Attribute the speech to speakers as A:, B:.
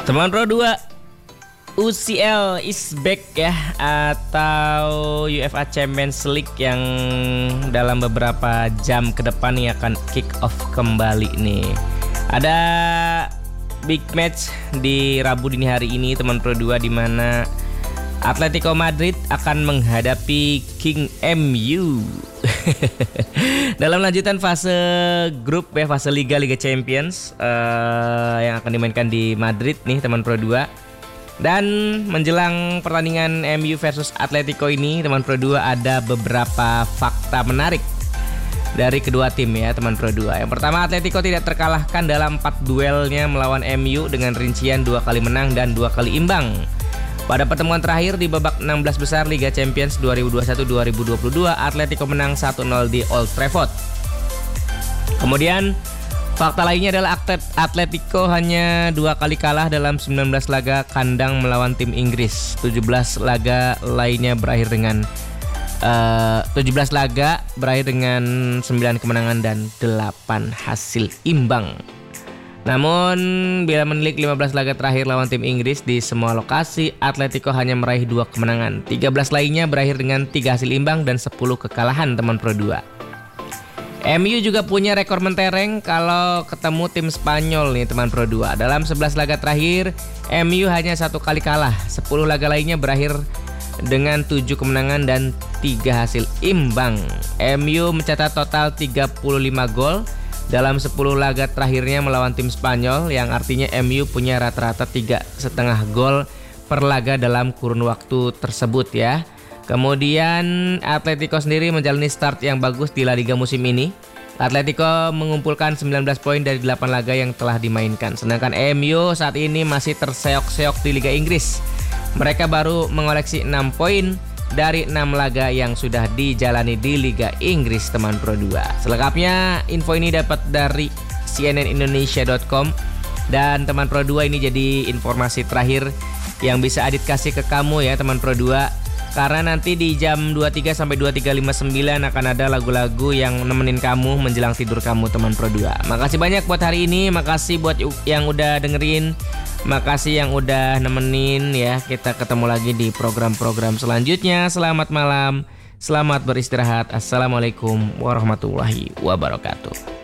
A: Teman Pro 2, UCL is back ya, atau UEFA Champions League yang dalam beberapa jam ke depan nih akan kick off kembali nih. Ada big match di Rabu dini hari ini teman Pro 2, di mana Atletico Madrid akan menghadapi King MU dalam lanjutan fase grup ya, fase Liga Champions yang akan dimainkan di Madrid nih teman Pro 2. Dan menjelang pertandingan MU versus Atletico ini teman Pro 2, ada beberapa fakta menarik dari kedua tim ya teman Pro 2. Yang pertama, Atletico tidak terkalahkan dalam 4 duelnya melawan MU dengan rincian 2 kali menang dan 2 kali imbang. Pada pertemuan terakhir di babak 16 besar Liga Champions 2021-2022, Atletico menang 1-0 di Old Trafford. Kemudian fakta lainnya adalah Atletico hanya 2 kali kalah dalam 19 laga kandang melawan tim Inggris. 17 laga berakhir dengan 9 kemenangan dan 8 hasil imbang. Namun bila menilik 15 laga terakhir lawan tim Inggris di semua lokasi, Atletico hanya meraih 2 kemenangan. 13 lainnya berakhir dengan 3 hasil imbang dan 10 kekalahan teman Pro 2. MU juga punya rekor mentereng kalau ketemu tim Spanyol nih teman Pro 2. Dalam 11 laga terakhir, MU hanya 1 kali kalah. 10 laga lainnya berakhir dengan 7 kemenangan dan 3 hasil imbang. MU mencatat total 35 gol dalam 10 laga terakhirnya melawan tim Spanyol, yang artinya MU punya rata-rata 3,5 gol per laga dalam kurun waktu tersebut ya. Kemudian Atletico sendiri menjalani start yang bagus di La Liga musim ini. Atletico mengumpulkan 19 poin dari 8 laga yang telah dimainkan. Sedangkan MU saat ini masih terseok-seok di Liga Inggris. Mereka baru mengoleksi 6 poin dari 6 laga yang sudah dijalani di Liga Inggris teman Pro 2. Selengkapnya info ini dapat dari cnnindonesia.com. Dan teman Pro 2, ini jadi informasi terakhir yang bisa Adit kasih ke kamu ya teman Pro 2. Karena nanti di jam 23 sampai 23.59 akan ada lagu-lagu yang nemenin kamu menjelang tidur kamu teman Pro 2. Makasih banyak buat hari ini, makasih buat yang udah dengerin, makasih yang udah nemenin ya. Kita ketemu lagi di program-program selanjutnya. Selamat malam, selamat beristirahat. Assalamualaikum warahmatullahi wabarakatuh.